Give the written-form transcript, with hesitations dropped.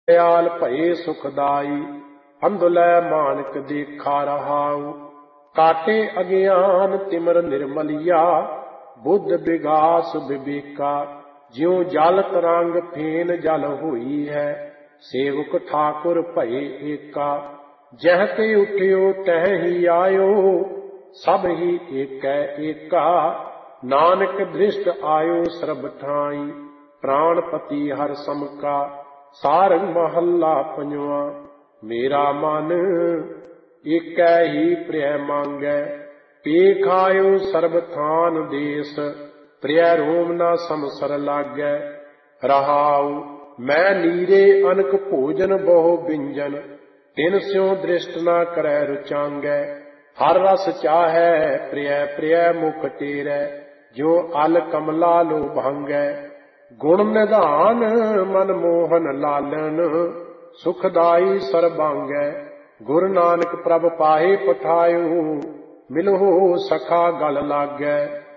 दयाल भये सुखदाई, अंधुलै मानक देखा रहाऊ। काटे अज्ञान तिमर निर्मलिया, बुद्ध विगास विवेका। ज्यों जल तरंग फेन जल होई है, सेवक ठाकुर भये एका। जह ते उठियो तह ही आयो, सब ही एकै एका। नानक दृष्ट आयो सर्ब ठाई, प्राणपति हर समका। सारंग महला पंजवा। मेरा मन एकै ही प्रिय मांगै, पेख आयो सर्ब थान देश। प्रिय रोम ना समसर लागै, रहाऊ मैं नीरे अनक भोजन बहु व्यंजन। तिन स्यों दृष्ट न करै रुचांगै, हर रस चाहै प्रिय प्रिय मुख तेरै। जो अल कमला लो भांगै, गुण निधान मन मोहन लालन। सुखदाई सरबांगै, गुरु नानक प्रभ पाहे पठायो। मिलहो सखा गल लागै,